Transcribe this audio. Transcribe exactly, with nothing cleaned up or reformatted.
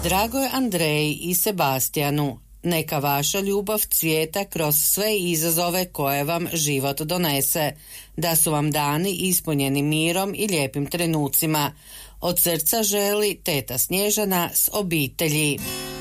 Dragoj Andreji i Sebastijanu, neka vaša ljubav cvijeta kroz sve izazove koje vam život donese, da su vam dani ispunjeni mirom i lijepim trenucima. Od srca želi teta Snježana s obitelji.